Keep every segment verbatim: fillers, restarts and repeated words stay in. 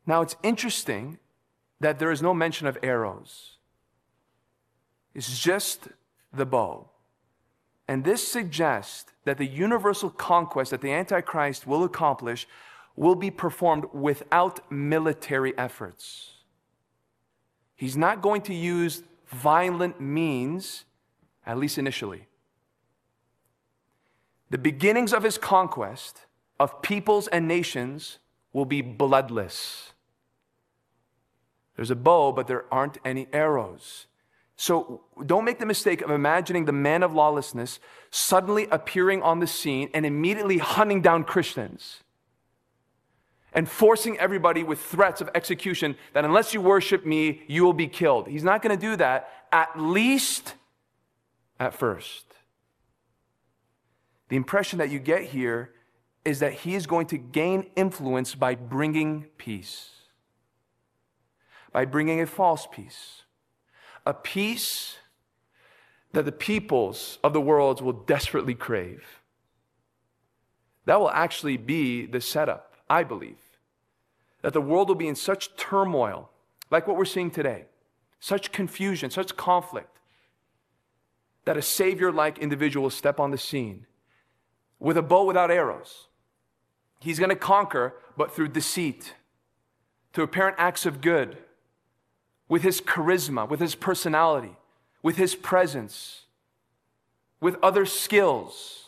Now, it's interesting that there is no mention of arrows. It's just the bow. And this suggests that the universal conquest that the Antichrist will accomplish will be performed without military efforts. He's not going to use violent means, at least initially. The beginnings of his conquest of peoples and nations will be bloodless. There's a bow, but there aren't any arrows. So don't make the mistake of imagining the man of lawlessness suddenly appearing on the scene and immediately hunting down Christians and forcing everybody with threats of execution that unless you worship me, you will be killed. He's not going to do that, at least at first. The impression that you get here is that he is going to gain influence by bringing peace, by bringing a false peace, a peace that the peoples of the world will desperately crave. That will actually be the setup, I believe, that the world will be in such turmoil, like what we're seeing today, such confusion, such conflict, that a Savior-like individual will step on the scene with a bow without arrows. He's going to conquer, but through deceit, through apparent acts of good, with his charisma, with his personality, with his presence, with other skills.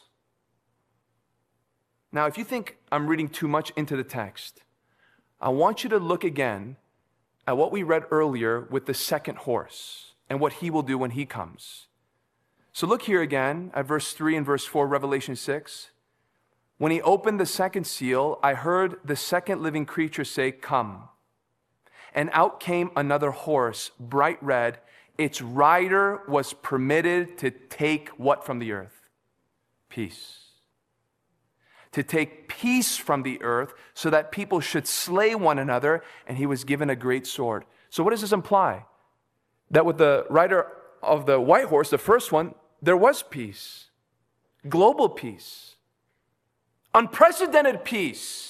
Now, if you think I'm reading too much into the text, I want you to look again at what we read earlier with the second horse and what he will do when he comes. So look here again at verse three and verse four, Revelation six. When he opened the second seal, I heard the second living creature say, "Come." And out came another horse, bright red. Its rider was permitted to take what from the earth? Peace. To take peace from the earth so that people should slay one another, and he was given a great sword. So what does this imply? That with the rider of the white horse, the first one, there was peace. Global peace. Unprecedented peace.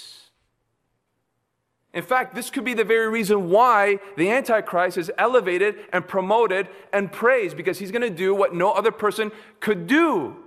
In fact, this could be the very reason why the Antichrist is elevated and promoted and praised, because he's going to do what no other person could do.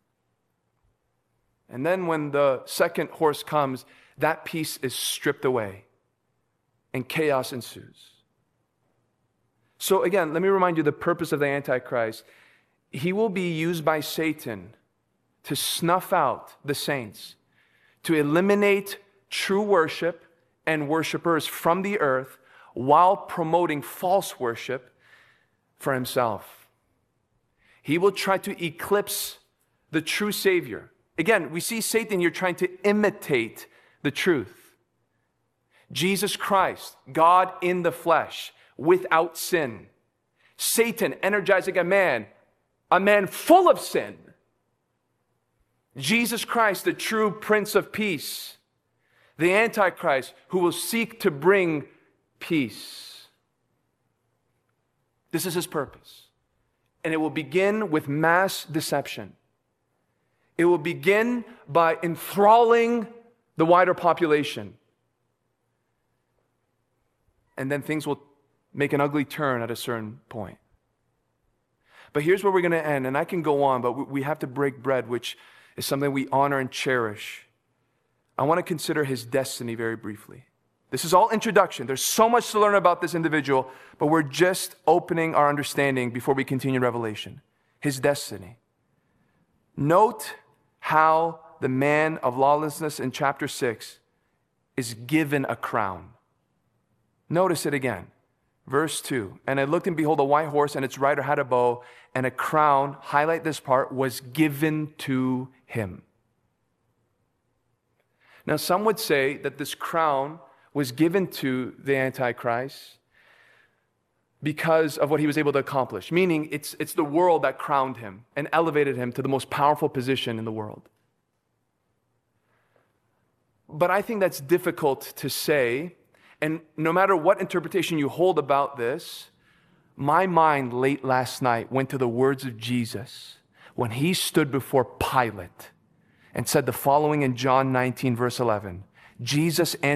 And then when the second horse comes, that peace is stripped away and chaos ensues. So again, let me remind you the purpose of the Antichrist. He will be used by Satan to snuff out the saints, to eliminate true worship and worshipers from the earth while promoting false worship for himself. He will try to eclipse the true Savior. Again, we see Satan here trying to imitate the truth. Jesus Christ, God in the flesh, without sin. Satan energizing a man, a man full of sin. Jesus Christ, the true Prince of Peace. The Antichrist who will seek to bring peace. This is his purpose. And it will begin with mass deception. It will begin by enthralling the wider population. And then things will make an ugly turn at a certain point. But here's where we're going to end. And I can go on, but we have to break bread, which is something we honor and cherish. I want to consider his destiny very briefly. This is all introduction. There's so much to learn about this individual, but we're just opening our understanding before we continue Revelation. His destiny. Note how the man of lawlessness in chapter six is given a crown. Notice it again. Verse two, and I looked and behold a white horse and its rider had a bow and a crown, highlight this part, was given to him. Now some would say that this crown was given to the Antichrist because of what he was able to accomplish, meaning it's, it's the world that crowned him and elevated him to the most powerful position in the world. But I think that's difficult to say, and no matter what interpretation you hold about this, my mind late last night went to the words of Jesus when he stood before Pilate and said the following in John nineteen, verse eleven. Jesus answered,